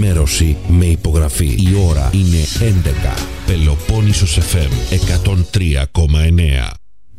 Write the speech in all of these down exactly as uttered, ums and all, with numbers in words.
ενημέρωση με υπογραφή. Η ώρα είναι έντεκα. Πελοπόννησος εφ εμ εκατόν τρία κόμμα εννέα.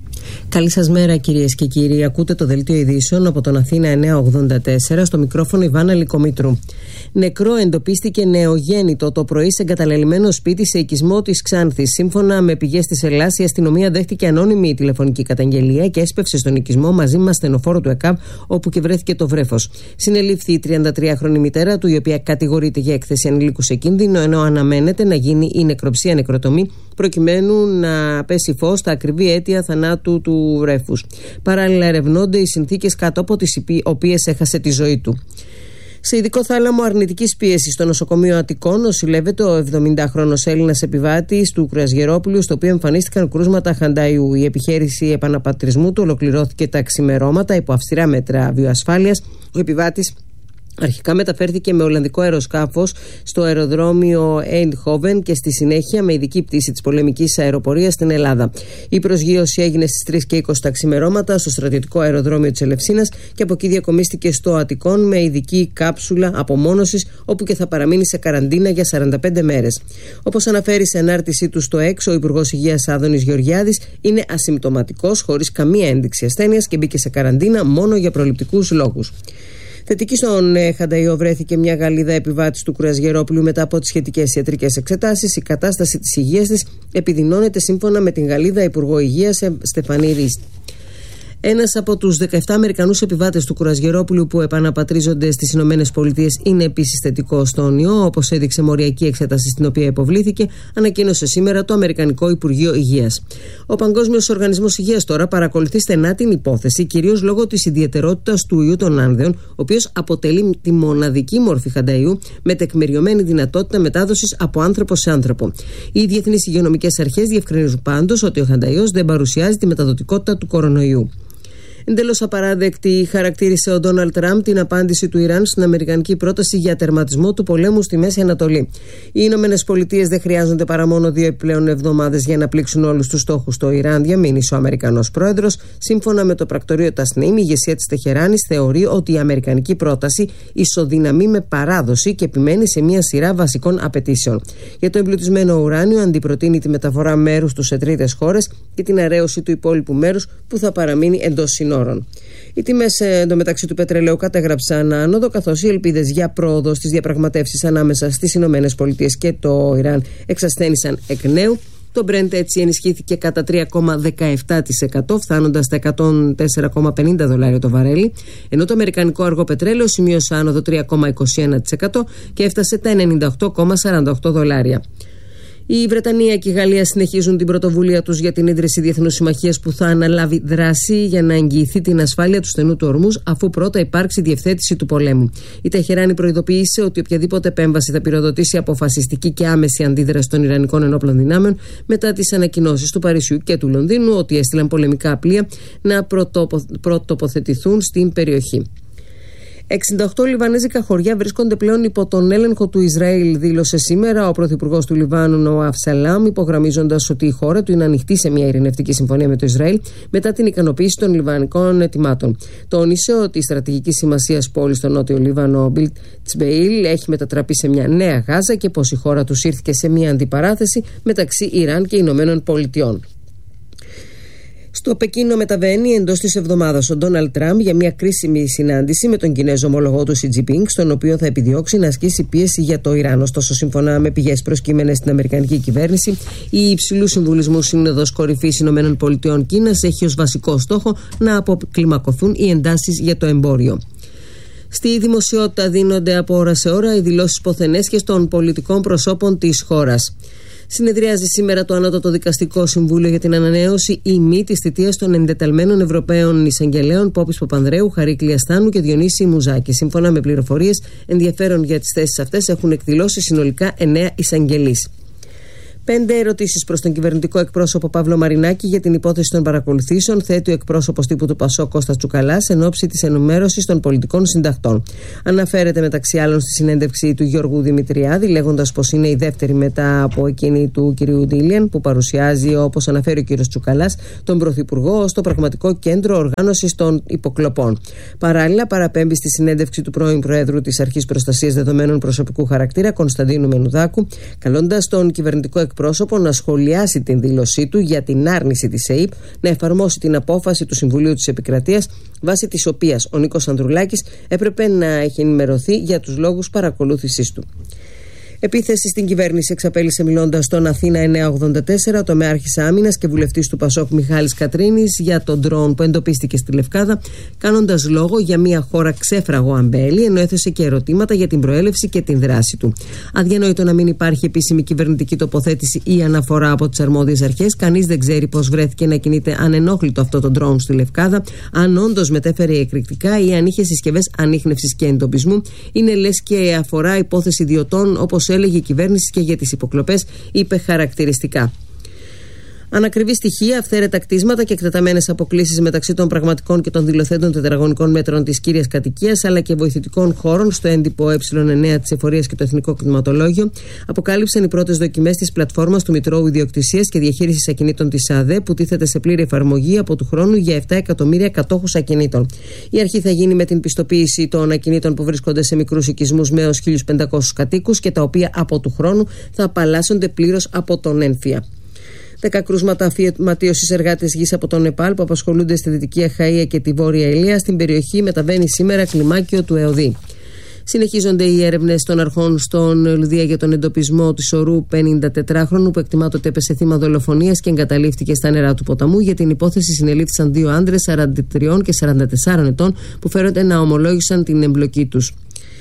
Καλή σας μέρα κυρίες και κύριοι. Ακούτε το δελτίο ειδήσεων από τον Αθήνα εννιακόσια ογδόντα τέσσερα, στο μικρόφωνο Ιβάνα Λυκομήτρου. Νεκρό εντοπίστηκε νεογέννητο το πρωί σε εγκαταλελειμμένο σπίτι σε οικισμό της Ξάνθης. Σύμφωνα με πηγές της Ελλάς, η αστυνομία δέχτηκε ανώνυμη τηλεφωνική καταγγελία και έσπευσε στον οικισμό μαζί με ασθενοφόρο του ΕΚΑΒ, όπου και βρέθηκε το βρέφος. Συνελήφθη η τριαντατριάχρονη μητέρα του, η οποία κατηγορείται για έκθεση ανηλίκου σε κίνδυνο, ενώ αναμένεται να γίνει η νεκροψία νεκροτομή, προκειμένου να πέσει φως στα ακριβή αίτια θανάτου του βρέφους. Παράλληλα, ερευνώνται οι συνθήκες κάτω από τις οποίες έχασε τη ζωή του. Σε ειδικό θάλαμο αρνητικής πίεσης στο νοσοκομείο Αττικών νοσηλεύεται ο εβδομηντάχρονος Έλληνας επιβάτης του Κρουαζιερόπουλου, στο οποίο εμφανίστηκαν κρούσματα χανταϊού. Η επιχείρηση επαναπατρισμού του ολοκληρώθηκε τα ξημερώματα υπό αυστηρά μέτρα βιοασφάλειας. Ο επιβάτης αρχικά μεταφέρθηκε με ολλανδικό αεροσκάφος στο αεροδρόμιο Eindhoven και στη συνέχεια με ειδική πτήση της πολεμικής αεροπορίας στην Ελλάδα. Η προσγείωση έγινε στις τρεις και είκοσι τα ξημερώματα στο στρατιωτικό αεροδρόμιο της Ελευσίνας και από εκεί διακομίστηκε στο Αττικόν με ειδική κάψουλα απομόνωσης, όπου και θα παραμείνει σε καραντίνα για σαράντα πέντε μέρες. Όπως αναφέρει σε ανάρτησή του στο X, ο Υπουργός Υγείας Άδωνης Γεωργιάδης είναι ασυμπτωματικός, χωρίς καμία ένδειξη ασθένειας και μπήκε σε καραντίνα μόνο για προληπτικούς λόγους. Θετική στον Χανταϊό βρέθηκε μια Γαλλίδα επιβάτης του Κρουαζιερόπουλου μετά από τις σχετικές ιατρικές εξετάσεις. Η κατάσταση της υγείας της επιδεινώνεται σύμφωνα με την Γαλλίδα Υπουργό Υγείας Στεφανή Ρίστ. Ένας από τους δεκαεπτά Αμερικανούς επιβάτες του Κρουαζιερόπουλου που επαναπατρίζονται στις Ηνωμένες Πολιτείες είναι επίσης θετικός στον ιό, όπως έδειξε μοριακή εξέταση στην οποία υποβλήθηκε, ανακοίνωσε σήμερα το Αμερικανικό Υπουργείο Υγείας. Ο Παγκόσμιος Οργανισμός Υγείας τώρα παρακολουθεί στενά την υπόθεση, κυρίως λόγω της ιδιαιτερότητας του ιού των Άνδεων, ο οποίος αποτελεί τη μοναδική μορφή χανταϊού με τεκμηριωμένη δυνατότητα μετάδοσης από άνθρωπο σε άνθρωπο. Οι διεθνείς υγειονομικές αρχές διευκρινίζουν πάντως ότι ο χανταϊός δεν παρουσιάζει τη μεταδοτικότητα του κορονοϊού. Εντελώς απαράδεκτη χαρακτήρισε ο Ντόναλντ Τραμπ την απάντηση του Ιράν στην αμερικανική πρόταση για τερματισμό του πολέμου στη Μέση Ανατολή. Οι Ηνωμένες Πολιτείες δεν χρειάζονται παρά μόνο δύο επιπλέον εβδομάδες για να πλήξουν όλους τους στόχους στο Ιράν, διαμήνυσε ο Αμερικανός πρόεδρος. Σύμφωνα με το πρακτορείο Τασνίμ, η ηγεσία της Τεχεράνης θεωρεί ότι η αμερικανική πρόταση ισοδυναμεί με παράδοση και επιμένει σε μια σειρά βασικών απαιτήσεων. Για το εμπλουτισμένο ουράνιο, αντιπροτείνει τη μεταφορά μέρους του σε τρίτες χώρες και την αρέωση του υπόλοιπου μέρους που θα παραμείνει εντός συνόρων. Οι τιμές εντωμεταξύ του πετρελαίου κατέγραψαν άνοδο, καθώς οι ελπίδες για πρόοδο στις διαπραγματεύσεις ανάμεσα στις Ηνωμένες Πολιτείες και το Ιράν εξασθένησαν εκ νέου. Το Brent έτσι ενισχύθηκε κατά τρία κόμμα δεκαεπτά τοις εκατό, φτάνοντας στα εκατόν τέσσερα κόμμα πενήντα δολάρια το βαρέλι, ενώ το αμερικανικό αργό πετρέλαιο σημείωσε άνοδο τρία κόμμα είκοσι ένα τοις εκατό και έφτασε τα ενενήντα οκτώ κόμμα σαράντα οκτώ δολάρια. Η Βρετανία και η Γαλλία συνεχίζουν την πρωτοβουλία τους για την ίδρυση διεθνούς συμμαχίας που θα αναλάβει δράση για να εγγυηθεί την ασφάλεια του στενού του Ορμούζ, αφού πρώτα υπάρξει διευθέτηση του πολέμου. Η Τεχεράνη προειδοποίησε ότι οποιαδήποτε επέμβαση θα πυροδοτήσει αποφασιστική και άμεση αντίδραση των Ιρανικών ενόπλων δυνάμεων, μετά τις ανακοινώσεις του Παρισιού και του Λονδίνου ότι έστειλαν πολεμικά πλοία να πρωτοπο... πρωτοποθετηθούν στην περιοχή. εξήντα οκτώ λιβανέζικα χωριά βρίσκονται πλέον υπό τον έλεγχο του Ισραήλ, δήλωσε σήμερα ο πρωθυπουργός του Λιβάνου Νοάφ Σαλάμ, υπογραμμίζοντας ότι η χώρα του είναι ανοιχτή σε μια ειρηνευτική συμφωνία με το Ισραήλ μετά την ικανοποίηση των λιβανικών αιτημάτων. Τόνισε ότι η στρατηγική σημασία πόλη στο νότιο Λίβανο, Μπιλτ Τσμπεϊλ, έχει μετατραπεί σε μια νέα Γάζα και πως η χώρα του ήρθε σε μια αντιπαράθεση μεταξύ Ιράν και Ηνωμένων Πολιτειών. Στο Πεκίνο μεταβαίνει εντός της εβδομάδας ο Ντόναλντ Τραμπ για μια κρίσιμη συνάντηση με τον Κινέζο ομολογό του Σι Τζινπίνγκ, στον οποίο θα επιδιώξει να ασκήσει πίεση για το Ιράν. Ωστόσο, σύμφωνα με πηγές προσκύμενες στην Αμερικανική κυβέρνηση, η υψηλού συμβουλισμού Σύνοδος Κορυφής ΗΠΑ Κίνας έχει ως βασικό στόχο να αποκλιμακωθούν οι εντάσεις για το εμπόριο. Στη δημοσιότητα δίνονται από ώρα σε ώρα οι δηλώσεις ποθενέσχες των πολιτικών προσώπων της χώρας. Συνεδριάζει σήμερα το Ανώτατο Δικαστικό Συμβούλιο για την ανανέωση ή μη της θητείας των εντεταλμένων Ευρωπαίων εισαγγελέων Πόπης Παπανδρέου, Χαρίκλη Αστάνου και Διονύση Μουζάκη. Σύμφωνα με πληροφορίες, ενδιαφέρον για τις θέσεις αυτές έχουν εκδηλώσει συνολικά εννέα εισαγγελείς. Πέντε ερωτήσεις προς τον κυβερνητικό εκπρόσωπο Παύλο Μαρινάκη για την υπόθεση των παρακολουθήσεων θέτει ο εκπρόσωπος τύπου του ΠΑΣΟΚ Κώστας Τσουκαλάς εν ώψη της ενημέρωσης των πολιτικών συντακτών. Αναφέρεται μεταξύ άλλων στη συνέντευξη του Γιώργου Δημητριάδη, λέγοντας πως είναι η δεύτερη μετά από εκείνη του κ. Ντίλιαν, που παρουσιάζει, όπως αναφέρει ο κ. Τσουκαλάς, τον Πρωθυπουργό ως το πραγματικό κέντρο οργάνωσης των υποκλοπών. Παράλληλα, παραπέμπει στη συνέντευξη του πρώην Προέδρου της Αρχής Προστασίας Δεδομένων Προσωπικού Χαρακτήρα, Κωνσταντίνου Μενουδάκου, καλώντας τον κυβερνητικό εκπρόσωπο να σχολιάσει την δήλωσή του για την άρνηση της ΕΥΠ να εφαρμόσει την απόφαση του Συμβουλίου της Επικρατείας, βάσει της οποίας ο Νίκος Ανδρουλάκης έπρεπε να έχει ενημερωθεί για τους λόγους παρακολούθησής του. Επίθεση στην κυβέρνηση εξαπέλυσε μιλώντας στον Αθήνα εννιακόσια ογδόντα τέσσερα ο τομεάρχης άμυνας και βουλευτής του ΠΑΣΟΚ Μιχάλης Κατρίνης για τον ντρόουν που εντοπίστηκε στη Λευκάδα, κάνοντας λόγο για μια χώρα ξέφραγο αμπέλι, ενώ έθεσε και ερωτήματα για την προέλευση και την δράση του. Αδιανόητο να μην υπάρχει επίσημη κυβερνητική τοποθέτηση ή αναφορά από τις αρμόδιες αρχές. Κανείς δεν ξέρει πώς βρέθηκε να κινείται ανενόχλητο αυτό το ντρόουν στη Λευκάδα, αν όντως μετέφερε εκρηκτικά ή αν είχε συσκευές ανίχνευσης και εντοπισμού. Είναι λες και αφορά υπόθεση ιδιωτών, όπως έλεγε η κυβέρνηση και για τις υποκλοπές είπε χαρακτηριστικά. Ανακριβή στοιχεία, αυθαίρετα κτίσματα και εκτεταμένες αποκλίσεις μεταξύ των πραγματικών και των δηλωθέντων τετραγωνικών μέτρων της κύριας κατοικίας, αλλά και βοηθητικών χώρων στο έντυπο ε εννέα της Εφορίας και το Εθνικό Κτηματολόγιο, αποκάλυψαν οι πρώτες δοκιμές της πλατφόρμας του Μητρώου Ιδιοκτησίας και Διαχείρισης Ακινήτων της ΑΔΕ, που τίθεται σε πλήρη εφαρμογή από του χρόνου για επτά εκατομμύρια κατόχους ακινήτων. Η αρχή θα γίνει με την πιστοποίηση των ακινήτων που βρίσκονται σε μικρούς οικισμούς με έως χίλιους πεντακόσιους κατοίκους και τα οποία από του χρόνου θα απαλλάσσονται πλήρως από τον έμφυα. Δέκα κρούσματα αφηματίωσης εργάτες γης από τον Νεπάλ που απασχολούνται στη Δυτική Αχαΐα και τη Βόρεια Ελία. Στην περιοχή μεταβαίνει σήμερα κλιμάκιο του ΕΟΔΗ. Συνεχίζονται οι έρευνες των αρχών στον Λουδία για τον εντοπισμό του σωρού πενηντατετράχρονου που εκτιμάται ότι έπεσε θύμα δολοφονίας και εγκαταλείφθηκε στα νερά του ποταμού. Για την υπόθεση συνελήφθησαν δύο άντρες σαράντα τρία και σαράντα τέσσερα ετών που φέρονται να ομολόγησαν την εμπλοκή τους.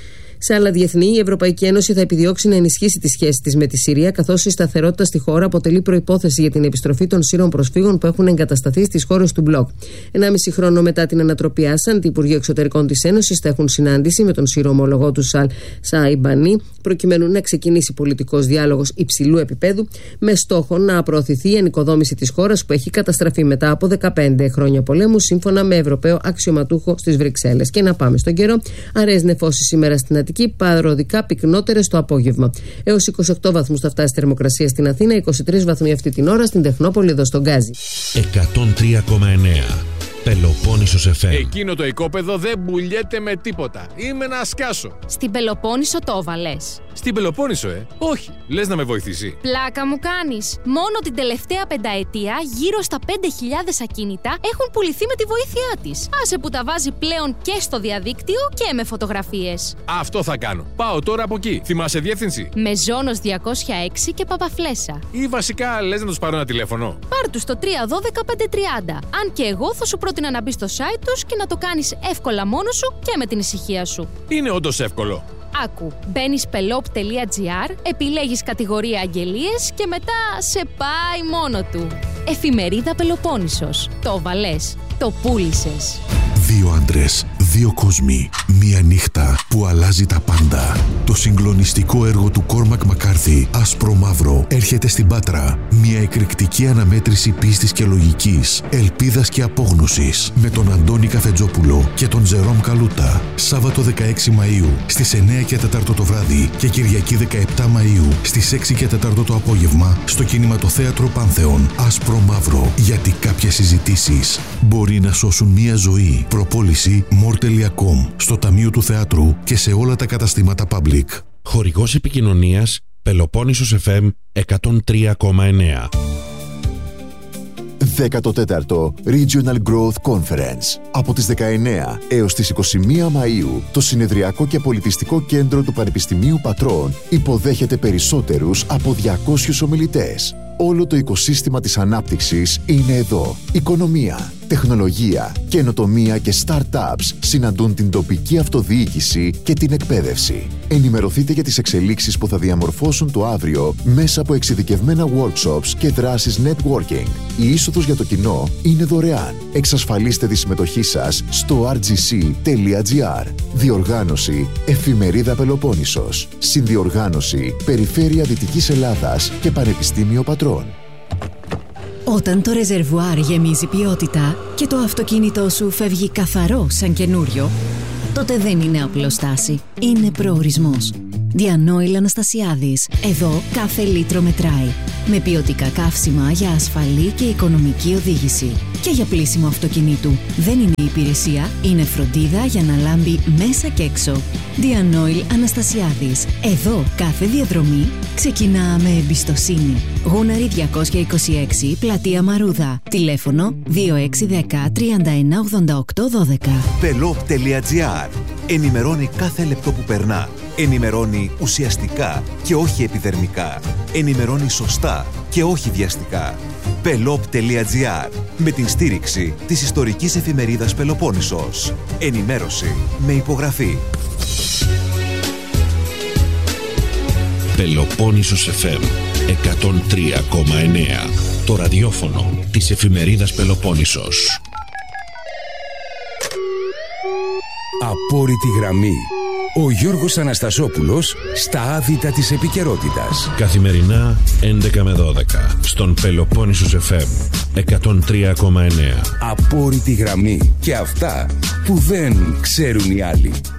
Σε άλλα διεθνή, η Ευρωπαϊκή Ένωση θα επιδιώξει να ενισχύσει τη σχέση της με τη Συρία, καθώς η σταθερότητα στη χώρα αποτελεί προϋπόθεση για την επιστροφή των Σύρων προσφύγων που έχουν εγκατασταθεί στις χώρες του μπλοκ. Ενάμιση χρόνο μετά την ανατροπή Άσαντ, οι Υπουργοί Εξωτερικών της Ένωσης θα έχουν συνάντηση με τον Σύρο ομολογό του Σαλ Σαϊμπανί, προκειμένου να ξεκινήσει πολιτικός διάλογος υψηλού επίπεδου, με στόχο να προωθηθεί η ανοικοδόμηση της χώρας που έχει καταστραφεί μετά από δεκαπέντε χρόνια πολέμου, σύμφωνα με Ευρωπαίο αξιωματούχο στις Βρυξέλλες. Και να πάμε στον καιρό. Αραιές νεφώσεις σήμερα στην Αττική, παροδικά πυκνότερες το απόγευμα. Έως είκοσι οκτώ βαθμούς θα φτάσει η θερμοκρασία στην Αθήνα, είκοσι τρεις βαθμοί αυτή την ώρα στην Τεχνόπολη εδώ στον Γκάζι. εκατόν τρία κόμμα εννέα Πελοπόννησος εφ εμ. Εκείνο το οικόπεδο δεν πουλιέται με τίποτα. Είμαι να σκάσω. Στην Πελοπόννησο το έβαλες? Στην Πελοπόννησο, ε. Όχι. Λες να με βοηθήσει? Πλάκα μου κάνεις. Μόνο την τελευταία πενταετία γύρω στα πέντε χιλιάδες ακίνητα έχουν πουληθεί με τη βοήθειά της. Άσε που τα βάζει πλέον και στο διαδίκτυο και με φωτογραφίες. Αυτό θα κάνω. Πάω τώρα από εκεί. Θυμάσαι διεύθυνση? Μεζόνος διακόσια έξι και Παπαφλέσσα. Ή βασικά λες να τους πάρω ένα τηλέφωνο? Πάρ' τους στο τρία ένα δύο πέντε τριάντα. Αν και εγώ θα σου πρότεινα να μπεις στο site τους και να το κάνεις εύκολα μόνος σου και με την ησυχία σου. Είναι όντως εύκολο. Άκου, μπαίνεις πελόπ τελεία τζι άρ, επιλέγεις κατηγορία αγγελίες και μετά σε πάει μόνο του. Εφημερίδα Πελοπόννησος. Το βαλές. Το πούλησες. Δύο άντρες, δύο κόσμοι, μία νύχτα που αλλάζει τα πάντα. Το συγκλονιστικό έργο του Κόρμακ Μακάρθι, Άσπρο Μαύρο, έρχεται στην Πάτρα. Μια εκρηκτική αναμέτρηση πίστης και λογικής, ελπίδας και απόγνωσης, με τον Αντώνη Καφετζόπουλο και τον Τζερόμ Καλούτα. Σάββατο δεκαέξι Μαΐου στις εννέα και τέσσερα το βράδυ και Κυριακή δεκαεπτά Μαΐου στις έξι και τέσσερα το απόγευμα στο Κινηματοθέατρο Πάνθεον. Άσπρο Μαύρο, γιατί κάποιες συζητήσεις μπορεί να σώσουν μία ζωή. Προπόληση μορ τελεία κομ στο Ταμείο του Θεάτρου και σε όλα τα καταστήματα Public. Χορηγός επικοινωνίας Πελοπόννησος εφ εμ εκατόν τρία κόμμα εννέα. δέκατο τέταρτο Regional Growth Conference. Από τις δεκαεννέα έως τις είκοσι μία Μαΐου, το Συνεδριακό και Πολιτιστικό Κέντρο του Πανεπιστημίου Πατρών υποδέχεται περισσότερους από διακόσιους ομιλητές. Όλο το οικοσύστημα της ανάπτυξης είναι εδώ. Οικονομία, τεχνολογία, καινοτομία και startups συναντούν την τοπική αυτοδιοίκηση και την εκπαίδευση. Ενημερωθείτε για τις εξελίξεις που θα διαμορφώσουν το αύριο μέσα από εξειδικευμένα workshops και δράσεις networking. Η είσοδος για το κοινό είναι δωρεάν. Εξασφαλίστε τη συμμετοχή σας στο αρ τζι σι τελεία τζι άρ. Διοργάνωση Εφημερίδα Πελοπόννησος. Συνδιοργάνωση Περιφέρεια Δυτικής Ελλάδας και Πανεπιστήμιο Πατρών. Όταν το ρεζερβουάρ γεμίζει ποιότητα και το αυτοκίνητό σου φεύγει καθαρό σαν καινούριο, τότε δεν είναι απλό στάση, είναι προορισμός. Διανόηλ Αναστασιάδης. Εδώ κάθε λίτρο μετράει. Με ποιοτικά καύσιμα για ασφαλή και οικονομική οδήγηση. Και για πλύσιμο αυτοκινήτου. Δεν είναι υπηρεσία, είναι φροντίδα για να λάμπει μέσα και έξω. Διανόηλ Αναστασιάδης. Εδώ κάθε διαδρομή ξεκινά με εμπιστοσύνη. Γούναρη διακόσια είκοσι έξι, Πλατεία Μαρούδα. Τηλέφωνο δύο έξι ένα μηδέν τρία ένα ογδόντα οκτώ δώδεκα. πελόπ τελεία τζι άρ. Ενημερώνει κάθε λεπτό που περνά. Ενημερώνει ουσιαστικά και όχι επιδερμικά. Ενημερώνει σωστά και όχι βιαστικά. πελόπ τελεία τζι άρ. Με την στήριξη της ιστορικής εφημερίδας Πελοπόννησος. Ενημέρωση με υπογραφή. Πελοπόννησος εφ εμ εκατόν τρία κόμμα εννέα. Το ραδιόφωνο της εφημερίδας Πελοπόννησος. Απόρριτη γραμμή. Ο Γιώργος Αναστασόπουλος στα άδυτα της επικαιρότητας. Καθημερινά έντεκα με δώδεκα στον Πελοπόννησος εφ εμ εκατόν τρία κόμμα εννέα. Απόρριτη γραμμή. Και αυτά που δεν ξέρουν οι άλλοι.